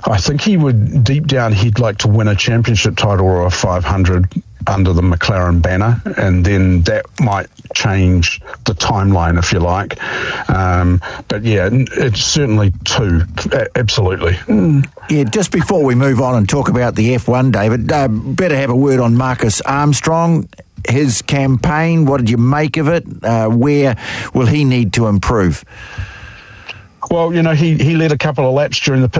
I think he would, deep down, he'd like to win a championship title or a 500 under the McLaren banner, and then that might change the timeline, if you like. But yeah, it's certainly 2, absolutely. Yeah, just before we move on and talk about the F1, David, better have a word on Marcus Armstrong. His campaign, what did you make of it? Where will he need to improve? Well, he led a couple of laps during the